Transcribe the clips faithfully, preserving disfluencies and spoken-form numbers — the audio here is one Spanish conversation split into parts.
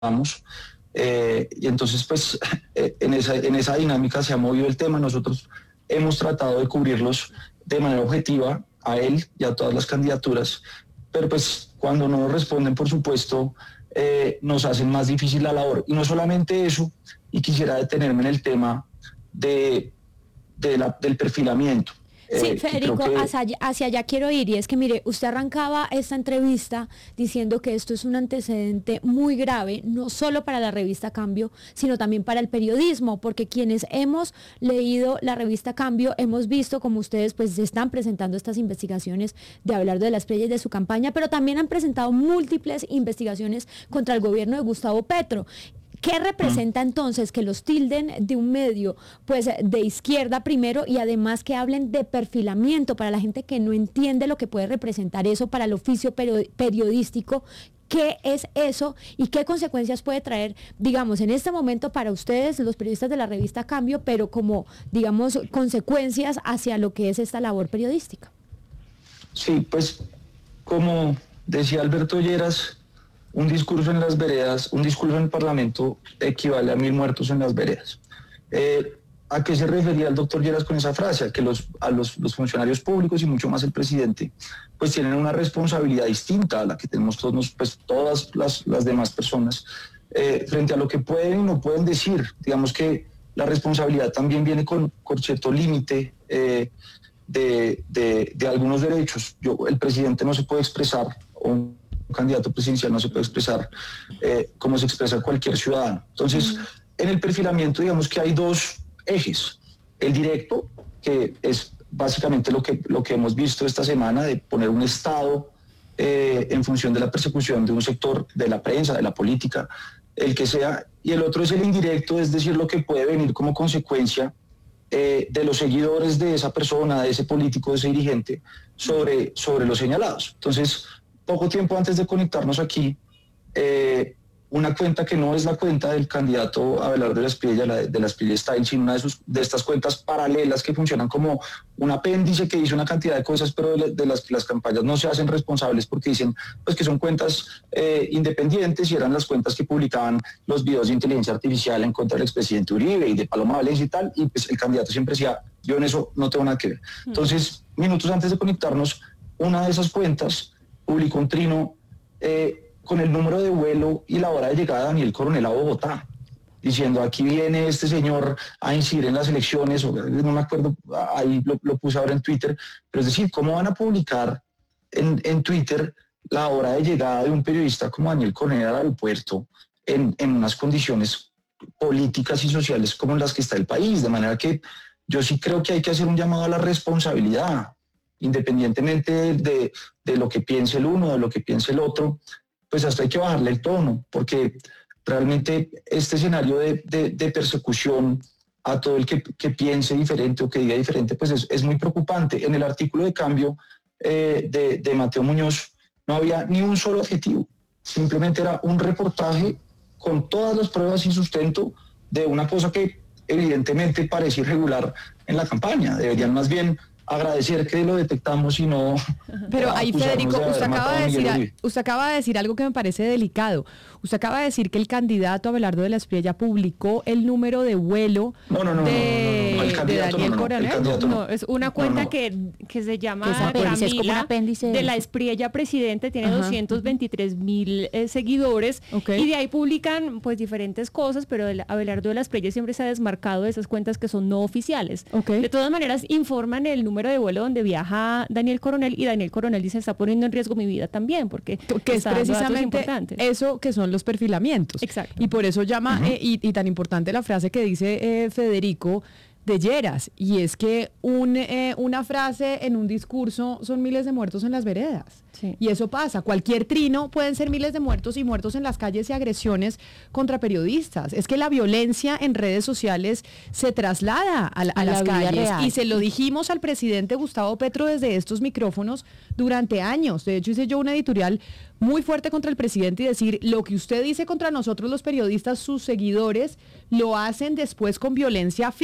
vamos. Eh, y entonces, pues, eh, en, esa, en esa dinámica se ha movido el tema. Nosotros hemos tratado de cubrirlos de manera objetiva a él y a todas las candidaturas, pero pues cuando no nos responden, por supuesto, eh, nos hacen más difícil la labor. Y no solamente eso, y quisiera detenerme en el tema de, de la, del perfilamiento. Sí, eh, Federico, que... hacia, allá, hacia allá quiero ir, y es que mire, usted arrancaba esta entrevista diciendo que esto es un antecedente muy grave, no solo para la revista Cambio, sino también para el periodismo, porque quienes hemos leído la revista Cambio, hemos visto como ustedes pues están presentando estas investigaciones de Abelardo de la Espriella y de su campaña, pero también han presentado múltiples investigaciones contra el gobierno de Gustavo Petro. ¿Qué representa entonces que los tilden de un medio pues de izquierda primero, y además que hablen de perfilamiento para la gente que no entiende lo que puede representar eso para el oficio periodístico? ¿Qué es eso y qué consecuencias puede traer, digamos, en este momento para ustedes, los periodistas de la revista Cambio, pero como, digamos, consecuencias hacia lo que es esta labor periodística? Sí, pues como decía Alberto Lleras, un discurso en las veredas, un discurso en el Parlamento equivale a mil muertos en las veredas. Eh, ¿A qué se refería el doctor Lleras con esa frase? A que los, a los, los funcionarios públicos y mucho más el presidente, pues tienen una responsabilidad distinta a la que tenemos todos, pues, todas las, las demás personas, eh, frente a lo que pueden y no pueden decir. Digamos que la responsabilidad también viene con, con cierto límite eh, de, de, de algunos derechos. Yo, el presidente no se puede expresar, o un candidato presidencial no se puede expresar eh, como se expresa cualquier ciudadano. Entonces, uh-huh. en el perfilamiento, digamos que hay dos ejes. El directo, que es básicamente lo que, lo que hemos visto esta semana, de poner un Estado eh, en función de la persecución de un sector de la prensa, de la política, el que sea. Y el otro es el indirecto, es decir, lo que puede venir como consecuencia eh, de los seguidores de esa persona, de ese político, de ese dirigente, sobre, sobre los señalados. Entonces, poco tiempo antes de conectarnos aquí, eh, una cuenta que no es la cuenta del candidato Abelardo de la Espriella, la de, de la Espriella Style, sino una de, sus, de estas cuentas paralelas que funcionan como un apéndice que dice una cantidad de cosas, pero de, de las que las campañas no se hacen responsables porque dicen pues, que son cuentas eh, independientes, y eran las cuentas que publicaban los videos de inteligencia artificial en contra del expresidente Uribe y de Paloma Valencia y tal, y pues el candidato siempre decía, yo en eso no tengo nada que ver. Entonces, minutos antes de conectarnos, una de esas cuentas publicó un trino eh, con el número de vuelo y la hora de llegada de Daniel Coronel a Bogotá, diciendo aquí viene este señor a incidir en las elecciones, o no me acuerdo, ahí lo, lo puse ahora en Twitter, pero es decir, ¿cómo van a publicar en, en Twitter la hora de llegada de un periodista como Daniel Coronel al aeropuerto en, en unas condiciones políticas y sociales como en las que está el país? De manera que yo sí creo que hay que hacer un llamado a la responsabilidad, independientemente de, de, de lo que piense el uno, de lo que piense el otro, pues hasta hay que bajarle el tono, porque realmente este escenario de, de, de persecución a todo el que, que piense diferente o que diga diferente, pues es, es muy preocupante. En el artículo de Cambio eh, de, de Mateo Muñoz no había ni un solo adjetivo, simplemente era un reportaje con todas las pruebas y sustento de una cosa que evidentemente parece irregular en la campaña. Deberían más bien agradecer que lo detectamos y no... Pero ahí, Federico, de usted acaba, de decir, usted acaba de decir algo que me parece delicado. Usted acaba de decir que el candidato Abelardo de la Espriella publicó el número de vuelo no, no, no, de, no, no, no, no, de Daniel Coronel. No, no, no, es una cuenta no, no. Que, que se llama que Camila, es como un apéndice de la Espriella Presidente, tiene ajá, doscientos veintitrés mil eh, seguidores, okay. Y de ahí publican pues diferentes cosas, pero el Abelardo de la Espriella siempre se ha desmarcado de esas cuentas que son no oficiales. Okay. De todas maneras, informan el número de vuelo donde viaja Daniel Coronel, y Daniel Coronel dice, está poniendo en riesgo mi vida también, porque que es precisamente eso que son los perfilamientos. Exacto. Y por eso llama, uh-huh. eh, y, y tan importante la frase que dice eh, Federico de Lleras, y es que un, eh, una frase en un discurso son miles de muertos en las veredas. Sí. Y eso pasa, cualquier trino pueden ser miles de muertos, y muertos en las calles y agresiones contra periodistas. Es que la violencia en redes sociales se traslada a, a, a las calles, real. Y se lo dijimos al presidente Gustavo Petro desde estos micrófonos durante años. De hecho, hice yo una editorial muy fuerte contra el presidente y decir, lo que usted dice contra nosotros los periodistas, sus seguidores, lo hacen después con violencia física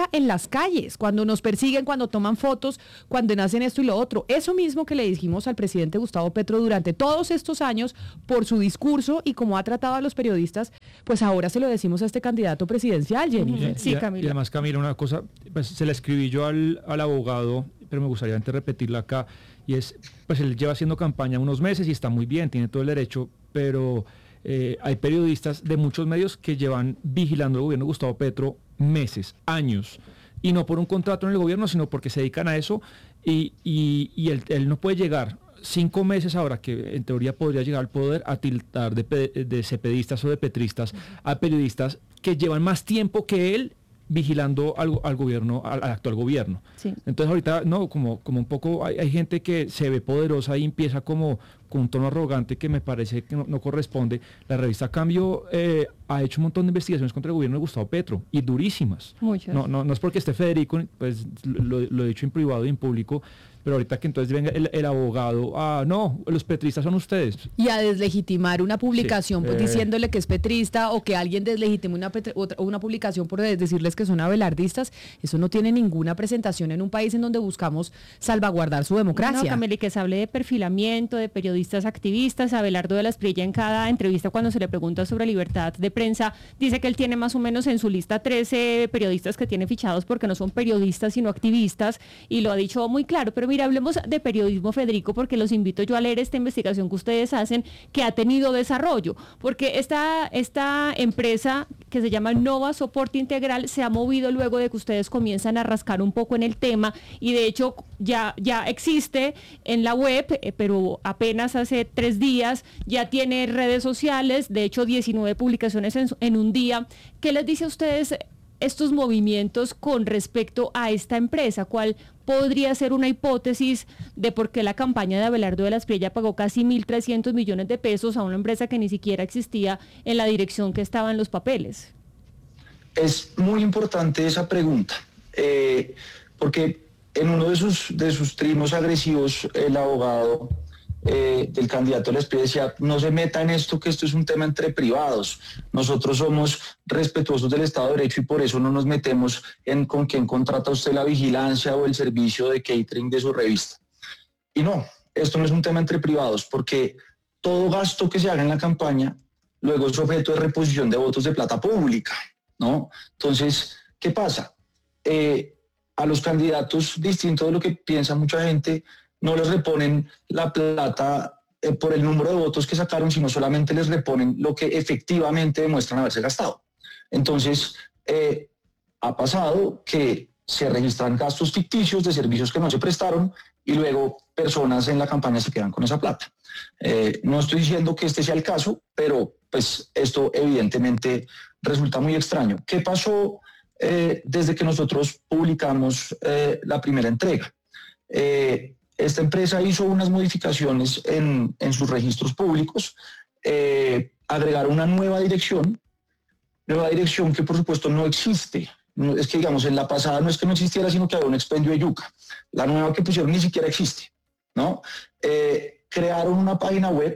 en las calles, cuando nos persiguen, cuando toman fotos, cuando hacen esto y lo otro. Eso mismo que le dijimos al presidente Gustavo Petro durante todos estos años por su discurso y cómo ha tratado a los periodistas, pues ahora se lo decimos a este candidato presidencial, Jennifer. Sí, Camila. Y además, Camila, una cosa, pues se la escribí yo al, al abogado, pero me gustaría antes repetirla acá, y es, pues él lleva haciendo campaña unos meses y está muy bien, tiene todo el derecho, pero eh, hay periodistas de muchos medios que llevan vigilando el gobierno de Gustavo Petro meses, años, y no por un contrato en el gobierno, sino porque se dedican a eso, y, y, y él, él no puede llegar cinco meses ahora, que en teoría podría llegar al poder, a tiltar de, de cepedistas o de petristas a periodistas que llevan más tiempo que él vigilando al, al gobierno, al, al actual gobierno. Sí. Entonces ahorita, no, como, como un poco, hay, hay gente que se ve poderosa y empieza como con un tono arrogante que me parece que no, no corresponde. La revista Cambio eh, ha hecho un montón de investigaciones contra el gobierno de Gustavo Petro, y durísimas. Muchas. No, no, no es porque esté Federico, pues lo, lo he dicho en privado y en público, pero ahorita que entonces venga el, el abogado, ah, no, los petristas son ustedes. Y a deslegitimar una publicación, sí, pues eh... diciéndole que es petrista, o que alguien deslegitime una, petri- otra, una publicación por decirles que son abelardistas, eso no tiene ninguna presentación en un país en donde buscamos salvaguardar su democracia. No, Camila, y que se hable de perfilamiento, de periodistas activistas. Abelardo de la Espriella, en cada entrevista, cuando se le pregunta sobre libertad de prensa, dice que él tiene más o menos en su lista trece periodistas que tiene fichados porque no son periodistas sino activistas, y lo ha dicho muy claro. Pero mira, hablemos de periodismo, Federico, porque los invito yo a leer esta investigación que ustedes hacen, que ha tenido desarrollo, porque esta, esta empresa que se llama Nova Soporte Integral se ha movido luego de que ustedes comienzan a rascar un poco en el tema, y de hecho ya, ya existe en la web, eh, pero apenas hace tres días ya tiene redes sociales, de hecho diecinueve publicaciones en, en un día. ¿Qué les dice a ustedes estos movimientos con respecto a esta empresa? ¿Cuál podría ser una hipótesis de por qué la campaña de Abelardo de la Espriella pagó casi mil trescientos millones de pesos a una empresa que ni siquiera existía en la dirección que estaba en los papeles? Es muy importante esa pregunta, eh, porque en uno de sus, de sus trinos agresivos, el abogado Eh, del candidato a la Espriella decía: no se meta en esto, que esto es un tema entre privados, nosotros somos respetuosos del Estado de Derecho y por eso no nos metemos en con quién contrata usted la vigilancia o el servicio de catering de su revista. Y no, esto no es un tema entre privados, porque todo gasto que se haga en la campaña luego es objeto de reposición de votos de plata pública, ¿no? Entonces, ¿qué pasa? Eh, a los candidatos, distinto de lo que piensa mucha gente, no les reponen la plata eh, por el número de votos que sacaron, sino solamente les reponen lo que efectivamente demuestran haberse gastado. Entonces, eh, ha pasado que se registran gastos ficticios de servicios que no se prestaron y luego personas en la campaña se quedan con esa plata. Eh, no estoy diciendo que este sea el caso, pero pues esto evidentemente resulta muy extraño. ¿Qué pasó eh, desde que nosotros publicamos eh, la primera entrega? Eh, Esta empresa hizo unas modificaciones en, en sus registros públicos, eh, agregaron una nueva dirección, nueva dirección que por supuesto no existe. No, es que digamos, en la pasada no es que no existiera, sino que había un expendio de yuca. La nueva que pusieron ni siquiera existe, ¿no? Eh, crearon una página web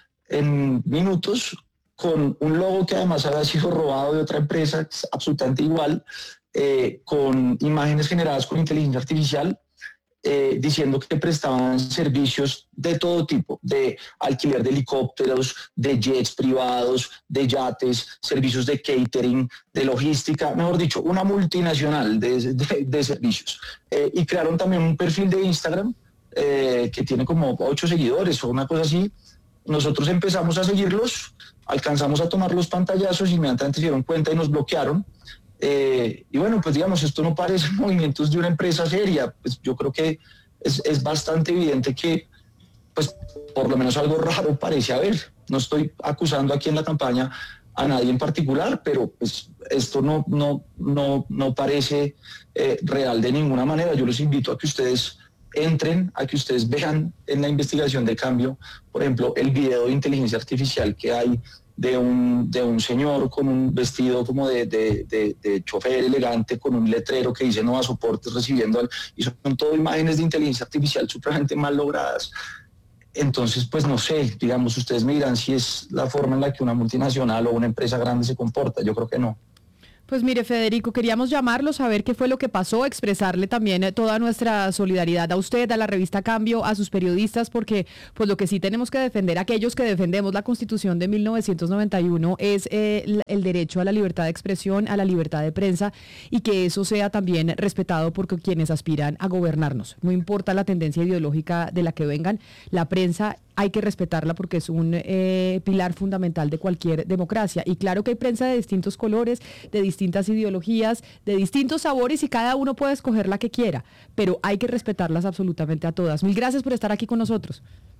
en minutos con un logo que además había sido robado de otra empresa, absolutamente igual, eh, con imágenes generadas con inteligencia artificial, Eh, diciendo que prestaban servicios de todo tipo, de alquiler de helicópteros, de jets privados, de yates, servicios de catering, de logística, mejor dicho, una multinacional de, de, de servicios. Eh, y crearon también un perfil de Instagram eh, que tiene como ocho seguidores o una cosa así. Nosotros empezamos a seguirlos, alcanzamos a tomar los pantallazos y inmediatamente se dieron cuenta y nos bloquearon. Eh, y bueno, pues digamos, esto no parece movimientos de una empresa seria. Pues yo creo que es, es bastante evidente que, pues, por lo menos algo raro parece haber. No estoy acusando aquí en la campaña a nadie en particular, pero pues esto no, no, no, no parece eh, real de ninguna manera. Yo los invito a que ustedes entren, a que ustedes vean en la investigación de Cambio, por ejemplo, el video de inteligencia artificial que hay de un, de un señor con un vestido como de, de, de, de chofer elegante, con un letrero que dice Nova Soportes recibiendo, al, y son todo imágenes de inteligencia artificial supremamente mal logradas. Entonces, pues no sé, digamos, ustedes me dirán si es la forma en la que una multinacional o una empresa grande se comporta. Yo creo que no. Pues mire, Federico, queríamos llamarlo, saber qué fue lo que pasó, expresarle también toda nuestra solidaridad a usted, a la revista Cambio, a sus periodistas, porque pues lo que sí tenemos que defender, aquellos que defendemos la Constitución de mil novecientos noventa y uno, es eh, el derecho a la libertad de expresión, a la libertad de prensa, y que eso sea también respetado por quienes aspiran a gobernarnos. No importa la tendencia ideológica de la que vengan, la prensa hay que respetarla porque es un eh, pilar fundamental de cualquier democracia. Y claro que hay prensa de distintos colores, de distintas ideologías, de distintos sabores, y cada uno puede escoger la que quiera, pero hay que respetarlas absolutamente a todas. Mil gracias por estar aquí con nosotros.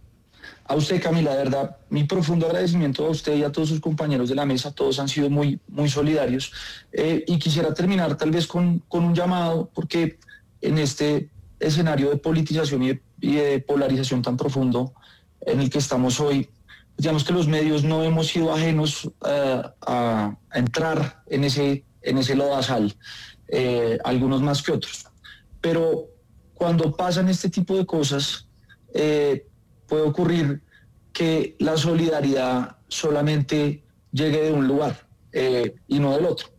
A usted, Camila, de verdad, mi profundo agradecimiento a usted y a todos sus compañeros de la mesa. Todos han sido muy, muy solidarios. Eh, y quisiera terminar tal vez con, con un llamado, porque en este escenario de politización y de, y de polarización tan profundo en el que estamos hoy, digamos que los medios no hemos sido ajenos uh, a, a entrar en ese, en ese lodazal, eh, algunos más que otros. Pero cuando pasan este tipo de cosas, eh, puede ocurrir que la solidaridad solamente llegue de un lugar eh, y no del otro.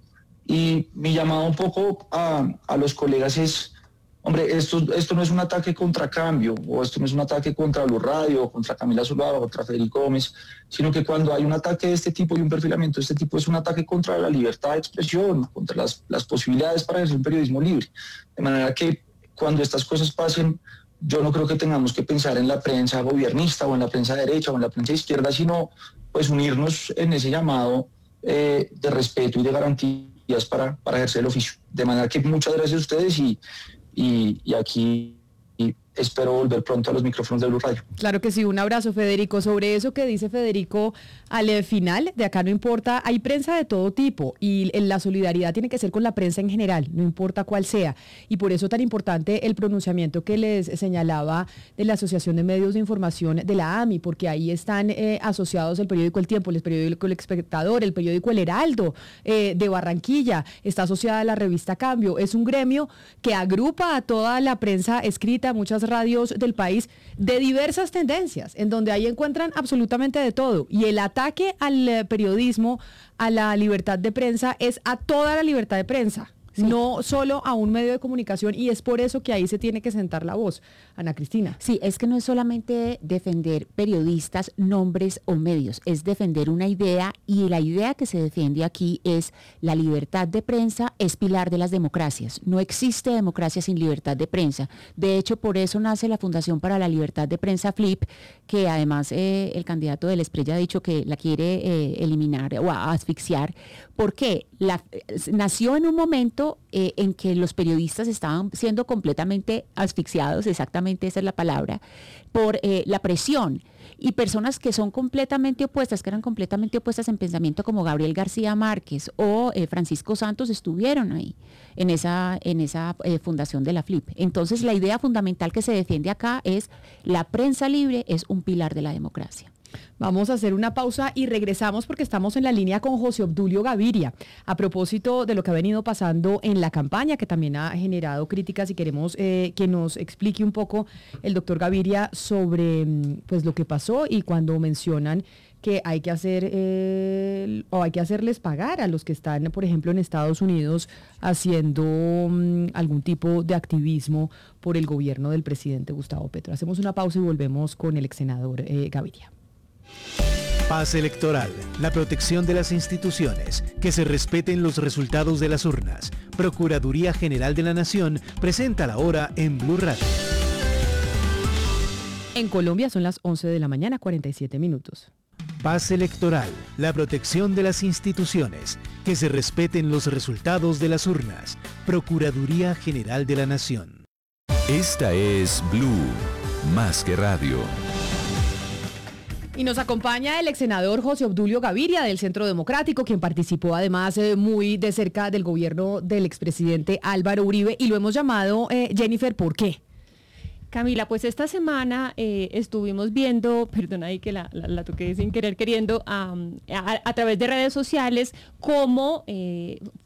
Y mi llamado un poco a, a los colegas es, hombre, esto, esto no es un ataque contra Cambio, o esto no es un ataque contra Blue Radio, o contra Camila Zuluaga, o contra Federico Gómez, sino que cuando hay un ataque de este tipo y un perfilamiento de este tipo, es un ataque contra la libertad de expresión, contra las, las posibilidades para ejercer un periodismo libre. De manera que cuando estas cosas pasen, yo no creo que tengamos que pensar en la prensa gobiernista, o en la prensa derecha, o en la prensa izquierda, sino pues unirnos en ese llamado eh, de respeto y de garantías para, para ejercer el oficio. De manera que muchas gracias a ustedes y Y, y aquí y espero volver pronto a los micrófonos de Blue Radio. Claro que sí, un abrazo, Federico. Sobre eso que dice Federico al final, de acá no importa, hay prensa de todo tipo y la solidaridad tiene que ser con la prensa en general, no importa cuál sea. Y por eso tan importante el pronunciamiento que les señalaba de la Asociación de Medios de Información de la A M I, porque ahí están eh, asociados el periódico El Tiempo, el periódico El Espectador, el periódico El Heraldo eh, de Barranquilla, está asociada a la revista Cambio. Es un gremio que agrupa a toda la prensa escrita, muchas radios del país, de diversas tendencias, en donde ahí encuentran absolutamente de todo. Y el ataque al periodismo, a la libertad de prensa, es a toda la libertad de prensa. Sí. No solo a un medio de comunicación, y es por eso que ahí se tiene que sentar la voz. Ana Cristina. Sí, es que no es solamente defender periodistas, nombres o medios, es defender una idea, y la idea que se defiende aquí es la libertad de prensa es pilar de las democracias. No existe democracia sin libertad de prensa. De hecho, por eso nace la Fundación para la Libertad de Prensa, FLIP, que además eh, el candidato del Esprella ha dicho que la quiere eh, eliminar o asfixiar. ¿Por qué? La, nació en un momento Eh, en que los periodistas estaban siendo completamente asfixiados, exactamente esa es la palabra, por eh, la presión, y personas que son completamente opuestas, que eran completamente opuestas en pensamiento, como Gabriel García Márquez o eh, Francisco Santos, estuvieron ahí en esa, en esa eh, fundación de la FLIP. Entonces la idea fundamental que se defiende acá es la prensa libre es un pilar de la democracia. Vamos a hacer una pausa y regresamos porque estamos en la línea con José Obdulio Gaviria a propósito de lo que ha venido pasando en la campaña, que también ha generado críticas, y queremos eh, que nos explique un poco el doctor Gaviria sobre pues lo que pasó, y cuando mencionan que hay que hacer eh, o hay que hacerles pagar a los que están, por ejemplo, en Estados Unidos haciendo um, algún tipo de activismo por el gobierno del presidente Gustavo Petro. Hacemos una pausa y volvemos con el ex senador eh, Gaviria. Paz electoral, la protección de las instituciones, que se respeten los resultados de las urnas. Procuraduría General de la Nación presenta la hora en Blue Radio. En Colombia son las once de la mañana, cuarenta y siete minutos. Paz electoral, la protección de las instituciones, que se respeten los resultados de las urnas. Procuraduría General de la Nación. Esta es Blue, más que radio. Y nos acompaña el ex senador José Obdulio Gaviria del Centro Democrático, quien participó además eh, muy de cerca del gobierno del expresidente Álvaro Uribe, y lo hemos llamado eh, Jennifer, ¿por qué? Camila, pues esta semana eh, estuvimos viendo, perdona ahí que la, la, la toqué sin querer queriendo, um, a, a través de redes sociales, cómo eh,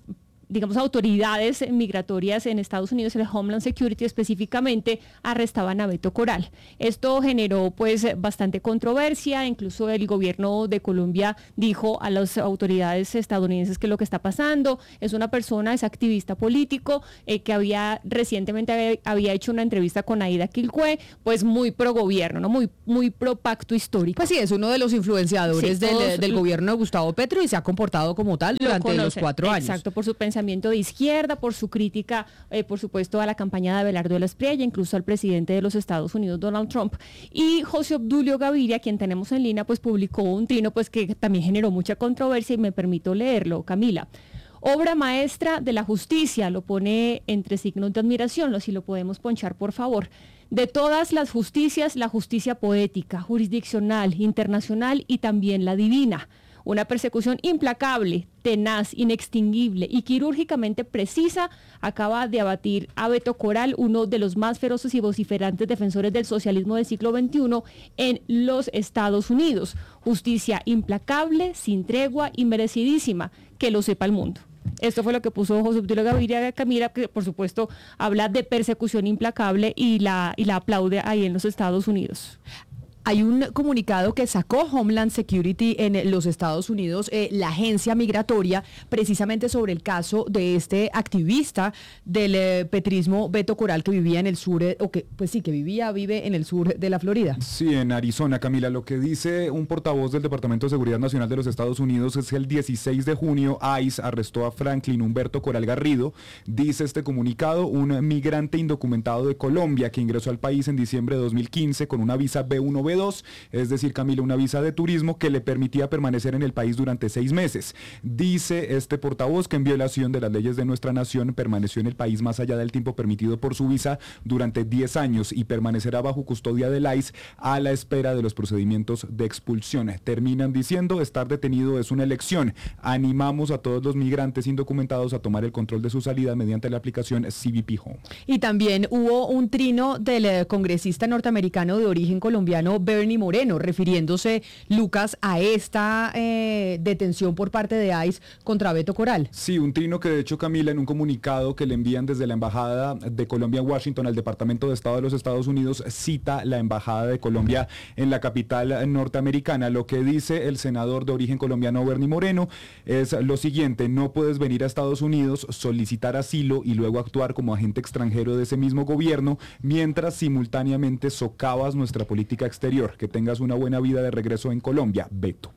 digamos, autoridades migratorias en Estados Unidos, el Homeland Security específicamente, arrestaban a Beto Coral. Esto generó pues bastante controversia, incluso el gobierno de Colombia dijo a las autoridades estadounidenses que lo que está pasando es una persona, es activista político, eh, que había recientemente había, había hecho una entrevista con Aida Quilcue, pues muy pro gobierno, ¿no? Muy, muy pro pacto histórico. Pues sí, es uno de los influenciadores sí, del, del gobierno de Gustavo Petro y se ha comportado como tal durante los cuatro años. Exacto, por su pensamiento de izquierda, por su crítica, eh, por supuesto, a la campaña de Abelardo de la Espriella, incluso al presidente de los Estados Unidos, Donald Trump. Y José Obdulio Gaviria, quien tenemos en línea, pues publicó un trino pues que también generó mucha controversia y me permito leerlo, Camila. Obra maestra de la justicia, lo pone entre signos de admiración, si lo podemos ponchar, por favor. De todas las justicias, la justicia poética, jurisdiccional, internacional y también la divina. Una persecución implacable, tenaz, inextinguible y quirúrgicamente precisa acaba de abatir a Beto Coral, uno de los más feroces y vociferantes defensores del socialismo del siglo veintiuno en los Estados Unidos. Justicia implacable, sin tregua y merecidísima, que lo sepa el mundo. Esto fue lo que puso José Obdulio Gaviria, Camila, que por supuesto habla de persecución implacable y la, y la aplaude ahí en los Estados Unidos. Hay un comunicado que sacó Homeland Security en los Estados Unidos, eh, la agencia migratoria, precisamente sobre el caso de este activista del eh, petrismo Beto Coral que vivía en el sur, eh, o que pues sí, que vivía, vive en el sur de la Florida. Sí, en Arizona, Camila. Lo que dice un portavoz del Departamento de Seguridad Nacional de los Estados Unidos es que el dieciséis de junio ICE arrestó a Franklin Humberto Coral Garrido. Dice este comunicado, un migrante indocumentado de Colombia que ingresó al país en diciembre de dos mil quince con una visa B uno B dos, es decir, Camila, una visa de turismo que le permitía permanecer en el país durante seis meses. Dice este portavoz que en violación de las leyes de nuestra nación permaneció en el país más allá del tiempo permitido por su visa durante diez años y permanecerá bajo custodia del ICE a la espera de los procedimientos de expulsión. Terminan diciendo, estar detenido es una elección. Animamos a todos los migrantes indocumentados a tomar el control de su salida mediante la aplicación C B P Home. Y también hubo un trino del eh, congresista norteamericano de origen colombiano, Bernie Moreno, refiriéndose, Lucas, a esta eh, detención por parte de ICE contra Beto Coral. Sí, un trino que de hecho, Camila, en un comunicado que le envían desde la Embajada de Colombia en Washington al Departamento de Estado de los Estados Unidos, cita la Embajada de Colombia en la capital norteamericana. Lo que dice el senador de origen colombiano Bernie Moreno es lo siguiente: no puedes venir a Estados Unidos, solicitar asilo y luego actuar como agente extranjero de ese mismo gobierno, mientras simultáneamente socavas nuestra política exterior. Que tengas una buena vida de regreso en Colombia, Beto.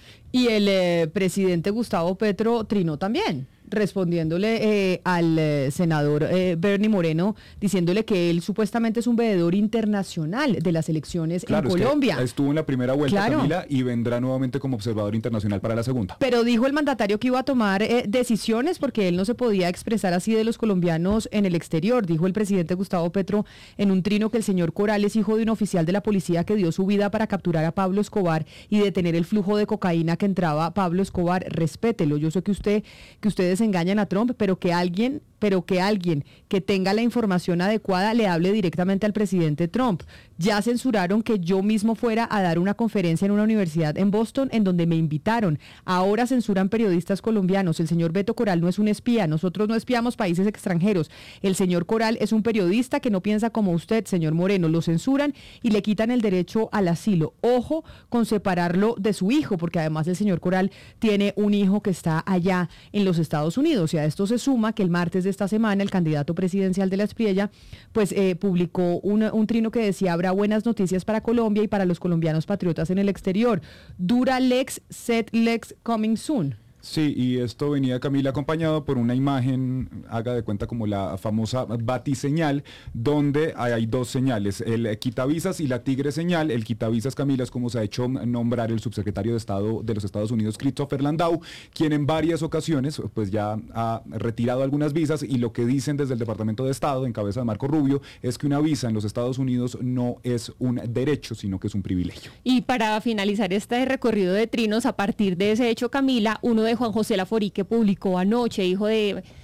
Y el eh, presidente Gustavo Petro trinó también, respondiéndole eh, al eh, senador eh, Bernie Moreno, diciéndole que él supuestamente es un veedor internacional de las elecciones claro, en Colombia. Que estuvo en la primera vuelta, claro. Camila, y vendrá nuevamente como observador internacional para la segunda. Pero dijo el mandatario que iba a tomar eh, decisiones porque él no se podía expresar así de los colombianos en el exterior. Dijo el presidente Gustavo Petro en un trino que el señor Coral es hijo de un oficial de la policía que dio su vida para capturar a Pablo Escobar y detener el flujo de cocaína que entraba Pablo Escobar. Respételo. Yo sé que usted, que ustedes engañan a Trump, pero que alguien, pero que alguien que tenga la información adecuada le hable directamente al presidente Trump. Ya censuraron que yo mismo fuera a dar una conferencia en una universidad en Boston en donde me invitaron. Ahora censuran periodistas colombianos. El señor Beto Coral no es un espía. Nosotros no espiamos países extranjeros. El señor Coral es un periodista que no piensa como usted, señor Moreno. Lo censuran y le quitan el derecho al asilo. Ojo con separarlo de su hijo, porque además el señor Coral tiene un hijo que está allá en los Estados Unidos. Y a esto se suma que el martes de esta semana el candidato presidencial de la Espriella pues eh, publicó un, un trino que decía: habrá buenas noticias para Colombia y para los colombianos patriotas en el exterior. Dura lex, set lex coming soon. Sí, y esto venía, Camila, acompañado por una imagen, haga de cuenta como la famosa batiseñal, donde hay dos señales, el quitavisas y la tigre señal. El quitavisas, Camila, es como se ha hecho nombrar el subsecretario de Estado de los Estados Unidos, Christopher Landau, quien en varias ocasiones pues ya ha retirado algunas visas, y lo que dicen desde el Departamento de Estado, en cabeza de Marco Rubio, es que una visa en los Estados Unidos no es un derecho, sino que es un privilegio. Y para finalizar este recorrido de trinos, a partir de ese hecho, Camila, uno de Juan José Laforí, que publicó anoche, hijo de,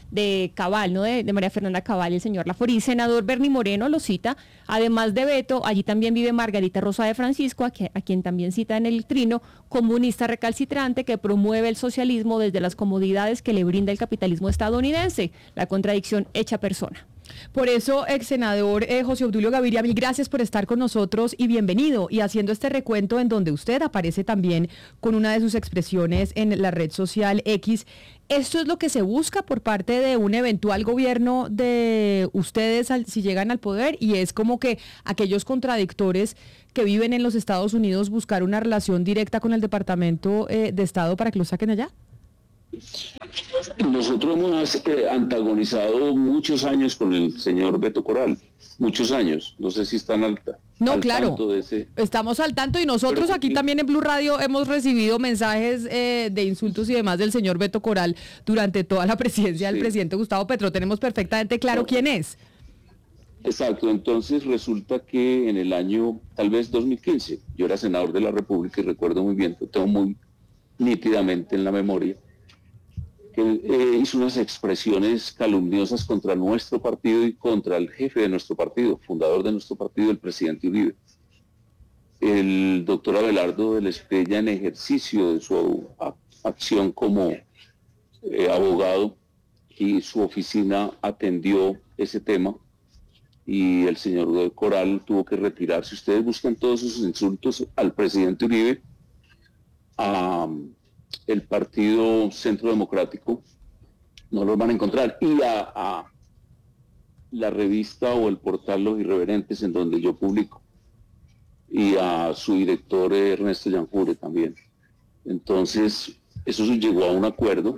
de Cabal, ¿no? De, de María Fernanda Cabal y el señor Laforí. Senador Bernie Moreno lo cita, además de Beto, allí también vive Margarita Rosa de Francisco, a, que, a quien también cita en el trino, comunista recalcitrante que promueve el socialismo desde las comodidades que le brinda el capitalismo estadounidense, la contradicción hecha persona. Por eso, ex senador eh, José Obdulio Gaviria, mil gracias por estar con nosotros y bienvenido. Y haciendo este recuento en donde usted aparece también con una de sus expresiones en la red social X, ¿esto es lo que se busca por parte de un eventual gobierno de ustedes al, si llegan al poder? Y es como que aquellos contradictores que viven en los Estados Unidos buscar una relación directa con el Departamento eh, de Estado para que lo saquen allá. Nosotros hemos eh, antagonizado muchos años con el señor Beto Coral, muchos años, no sé si están al, no, al claro. tanto de ese... Estamos al tanto y nosotros Pero, aquí y... también en Blue Radio hemos recibido mensajes eh, de insultos y demás del señor Beto Coral durante toda la presidencia sí. del presidente Gustavo Petro. Tenemos perfectamente claro no. quién es. Exacto, entonces resulta que en el año tal vez dos mil quince, yo era senador de la República y recuerdo muy bien, lo tengo muy nítidamente en la memoria, que eh, hizo unas expresiones calumniosas contra nuestro partido y contra el jefe de nuestro partido, fundador de nuestro partido, el presidente Uribe. El doctor Abelardo de la Espriella, en ejercicio de su a, acción como eh, abogado, y su oficina atendió ese tema, y el señor Coral tuvo que retirarse. Ustedes buscan todos esos insultos al presidente Uribe, a el Partido Centro Democrático, no los van a encontrar, y a, a la revista o el portal Los Irreverentes, en donde yo publico, y a su director Ernesto Llanjure también. Entonces, eso llegó a un acuerdo,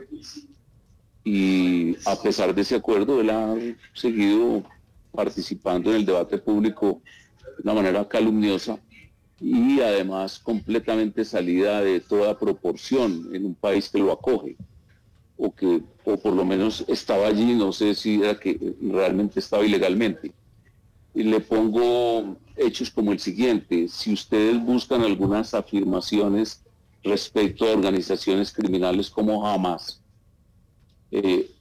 y a pesar de ese acuerdo, él ha seguido participando en el debate público de una manera calumniosa, y además completamente salida de toda proporción en un país que lo acoge, o que o por lo menos estaba allí, no sé si era que realmente estaba ilegalmente. Y le pongo hechos como el siguiente: si ustedes buscan algunas afirmaciones respecto a organizaciones criminales como Hamas, eh,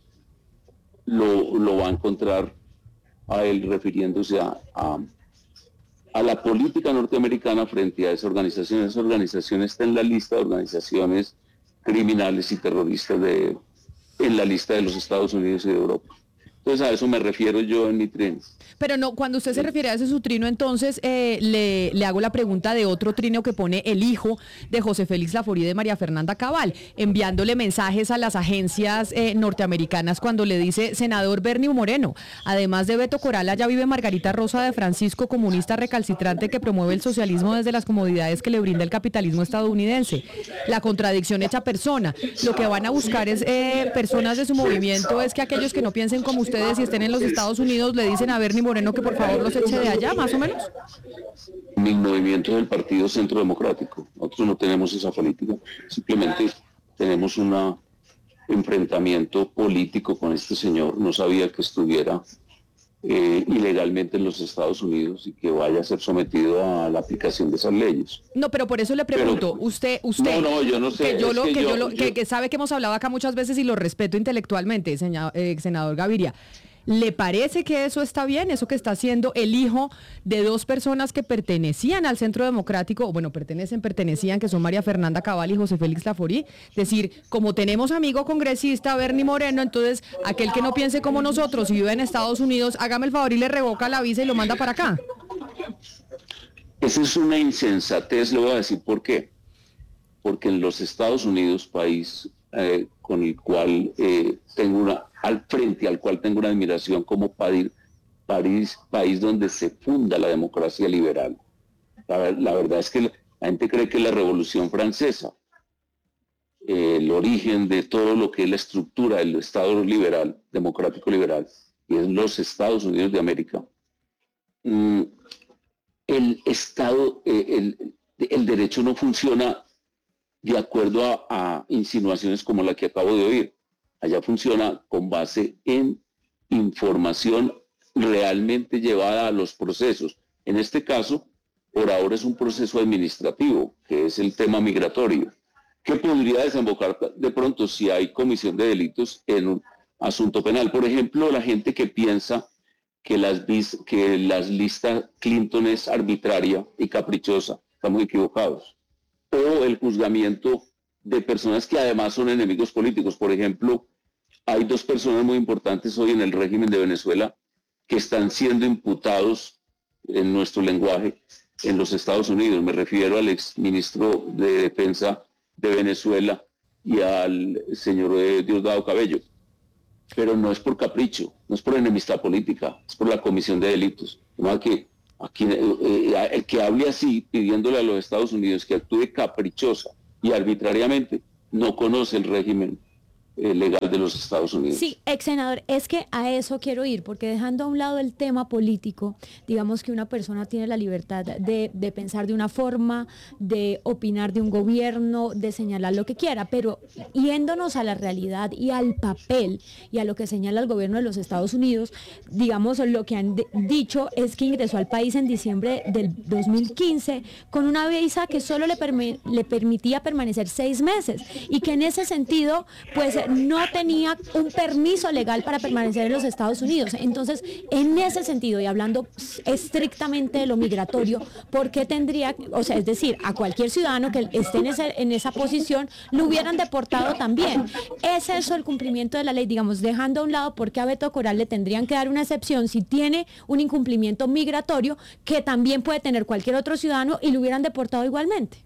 lo, lo va a encontrar a él refiriéndose a, a a la política norteamericana frente a esa organización. Esa organización está en la lista de organizaciones criminales y terroristas de, en la lista de los Estados Unidos y de Europa. Entonces a eso me refiero yo en mi trino. Pero no, cuando usted se refiere a ese su trino, entonces eh, le, le hago la pregunta de otro trino que pone el hijo de José Félix Laforí, de María Fernanda Cabal, enviándole mensajes a las agencias eh, norteamericanas cuando le dice: senador Bernie Moreno, además de Beto Coral, allá vive Margarita Rosa de Francisco, comunista recalcitrante que promueve el socialismo desde las comodidades que le brinda el capitalismo estadounidense. La contradicción hecha persona. Lo que van a buscar es eh, personas de su movimiento, es que aquellos que no piensen como ustedes y estén en los Estados Unidos le dicen a Bernie Moreno que por favor los eche de allá, más o menos. Mi movimiento es el Partido Centro Democrático. Nosotros no tenemos esa política, simplemente tenemos un enfrentamiento político con este señor. No sabía que estuviera eh, ilegalmente en los Estados Unidos y que vaya a ser sometido a la aplicación de esas leyes. No, pero por eso le pregunto, pero, usted, usted, no, no, yo no sé, que yo lo, que, que, yo, yo, yo, que, que sabe que hemos hablado acá muchas veces y lo respeto intelectualmente, señor, eh, senador Gaviria. ¿Le parece que eso está bien? Eso que está haciendo el hijo de dos personas que pertenecían al Centro Democrático, o bueno, pertenecen, pertenecían, que son María Fernanda Cabal y José Félix Laforí. Decir, como tenemos amigo congresista Bernie Moreno, entonces aquel que no piense como nosotros y vive en Estados Unidos, hágame el favor y le revoca la visa y lo manda para acá. Esa es una insensatez, le voy a decir por qué. Porque en los Estados Unidos, país eh, con el cual eh, tengo una, al frente al cual tengo una admiración como París, París, país donde se funda la democracia liberal. La, la verdad es que la, la gente cree que la Revolución Francesa, eh, el origen de todo lo que es la estructura del Estado liberal, democrático liberal, y es los Estados Unidos de América. Mm, el Estado, eh, el, el derecho no funciona de acuerdo a, a insinuaciones como la que acabo de oír. Allá funciona con base en información realmente llevada a los procesos. En este caso, por ahora es un proceso administrativo, que es el tema migratorio, que podría desembocar de pronto, si hay comisión de delitos, en un, asunto penal. Por ejemplo, la gente que piensa que las, que las listas Clinton es arbitraria y caprichosa, estamos equivocados. O el juzgamiento de personas que además son enemigos políticos. Por ejemplo, hay dos personas muy importantes hoy en el régimen de Venezuela que están siendo imputados en nuestro lenguaje en los Estados Unidos. Me refiero al exministro de Defensa de Venezuela y al señor Diosdado Cabello. Pero no es por capricho, no es por enemistad política, es por la comisión de delitos. De que aquí, eh, el que hable así, pidiéndole a los Estados Unidos que actúe caprichosa y arbitrariamente, no conoce el régimen eh, legal de los Estados Unidos. Sí, ex senador, es que a eso quiero ir, porque dejando a un lado el tema político, digamos que una persona tiene la libertad de, de pensar de una forma, de opinar de un gobierno, de señalar lo que quiera, pero yéndonos a la realidad y al papel y a lo que señala el gobierno de los Estados Unidos, digamos, lo que han de, dicho es que ingresó al país en diciembre del dos mil quince con una visa que solo le, permi le permitía permanecer seis meses y que en ese sentido, pues no tenía un permiso legal para permanecer en los Estados Unidos. Entonces, en ese sentido, y hablando estrictamente de lo migratorio, ¿por qué tendría, o sea, es decir, a cualquier ciudadano que esté en, ese, en esa posición, lo hubieran deportado también? ¿Es eso el cumplimiento de la ley? Digamos, dejando a un lado por qué a Beto Coral le tendrían que dar una excepción si tiene un incumplimiento migratorio que también puede tener cualquier otro ciudadano y lo hubieran deportado igualmente.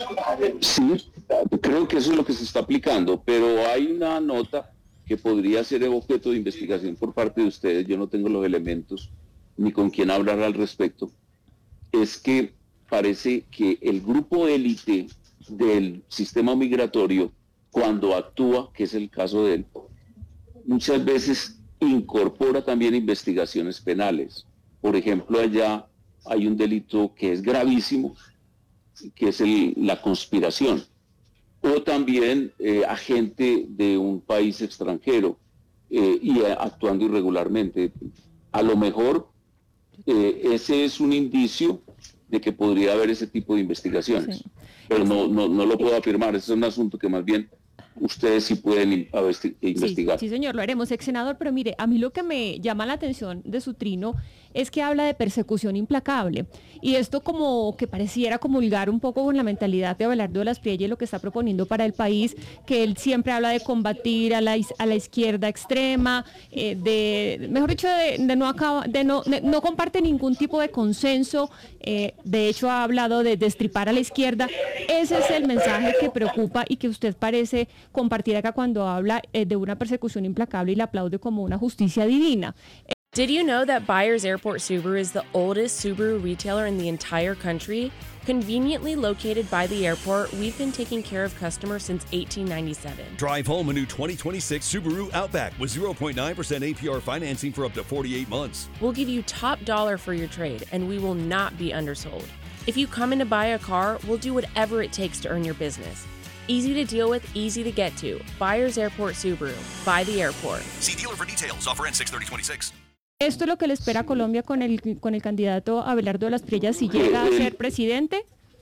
Sí, creo que eso es lo que se está aplicando, pero hay una nota que podría ser objeto de investigación por parte de ustedes. Yo no tengo los elementos ni con quién hablar al respecto. Es que parece que el grupo élite del sistema migratorio, cuando actúa, que es el caso de él, muchas veces incorpora también investigaciones penales. Por ejemplo, allá hay un delito que es gravísimo, que es el, la conspiración, o también eh, agente de un país extranjero eh, y eh, actuando irregularmente. A lo mejor eh, ese es un indicio de que podría haber ese tipo de investigaciones, sí. Pero no, no, no lo puedo afirmar. Ese es un asunto que más bien ustedes sí pueden investigar. Sí, sí, señor, lo haremos, ex senador, pero mire, a mí lo que me llama la atención de su trino es que habla de persecución implacable, y esto como que pareciera comulgar un poco con la mentalidad de Abelardo de las Priella y lo que está proponiendo para el país, que él siempre habla de combatir a la, a la izquierda extrema, eh, de, mejor dicho, de, de, no, acaba, de, no, de no comparte ningún tipo de consenso, eh, de hecho ha hablado de destripar a la izquierda. Ese es el mensaje que preocupa y que usted parece compartir acá cuando habla eh, de una persecución implacable y la aplaude como una justicia divina. Did you know that Byers Airport Subaru is the oldest Subaru retailer in the entire country? Conveniently located by the airport, we've been taking care of customers since eighteen ninety-seven. Drive home a new twenty twenty-six Subaru Outback with zero point nine percent A P R financing for up to forty-eight months. We'll give you top dollar for your trade, and we will not be undersold. If you come in to buy a car, we'll do whatever it takes to earn your business. Easy to deal with, easy to get to. Byers Airport Subaru. By the airport. See dealer for details. Offer ends six thirty twenty-six. ¿Esto es lo que le espera a Colombia con el, con el candidato Abelardo de las Priella si llega a ser presidente?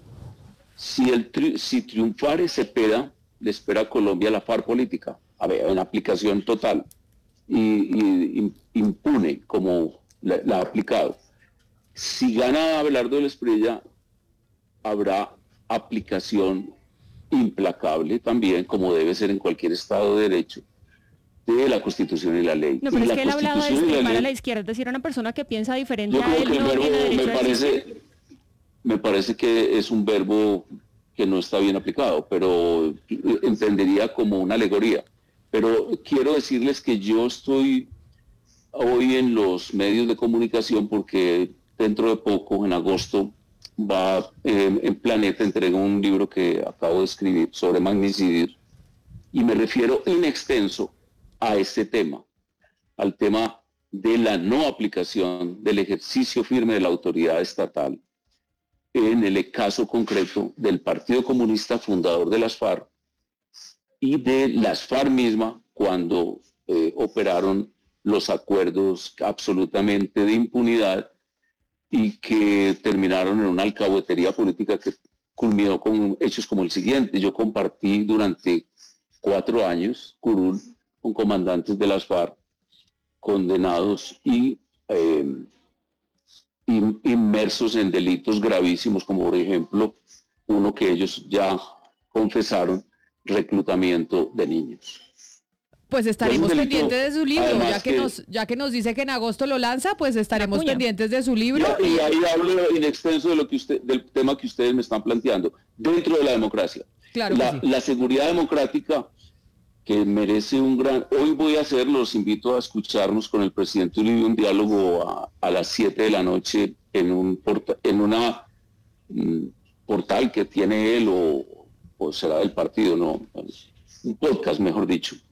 Si, el tri si triunfare Cepeda, le espera a Colombia la FARC política, a ver, una aplicación total y, y impune como la, la ha aplicado. Si gana Abelardo de las Priella, habrá aplicación implacable también, como debe ser en cualquier Estado de Derecho, de la Constitución y la ley. No, pero y es la que él ha hablado de destripar a la izquierda, es decir, una persona que piensa diferente a él no tiene derecho me a parece, me parece que es un verbo que no está bien aplicado, pero entendería como una alegoría. Pero quiero decirles que yo estoy hoy en los medios de comunicación porque dentro de poco, en agosto, va eh, en Planeta, entrega un libro que acabo de escribir sobre magnicidios, y me refiero en extenso a este tema, al tema de la no aplicación del ejercicio firme de la autoridad estatal en el caso concreto del Partido Comunista fundador de las FARC y de las FARC misma cuando eh, operaron los acuerdos absolutamente de impunidad y que terminaron en una alcahuetería política que culminó con hechos como el siguiente. Yo compartí durante cuatro años curul con comandantes de las FARC condenados y eh, inmersos en delitos gravísimos, como por ejemplo uno que ellos ya confesaron, reclutamiento de niños. Pues estaremos delito, pendientes de su libro, ya que, que nos ya que nos dice que en agosto lo lanza, pues estaremos pendientes de su libro. Y, y ahí hablo en extenso de lo que usted, del tema que ustedes me están planteando, dentro de la democracia. Claro la, que sí. la seguridad democrática que merece un gran... Hoy voy a hacer, los invito a escucharnos con el presidente Uribe, un diálogo a, a las siete de la noche en un porta, en una mm, portal que tiene él o, o será del partido, no, un podcast mejor dicho,